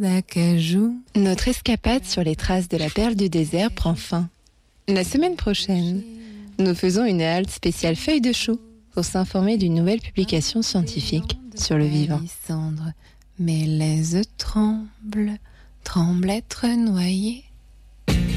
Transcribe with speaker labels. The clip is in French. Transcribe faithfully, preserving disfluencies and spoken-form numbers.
Speaker 1: d'acajou.
Speaker 2: Notre escapade sur les traces de la perle du désert prend fin. La semaine prochaine, nous faisons une halte spéciale feuille de chou pour s'informer d'une nouvelle publication scientifique sur le vivant.
Speaker 1: Cendre, mes laises tremblent, tremblent être noyées.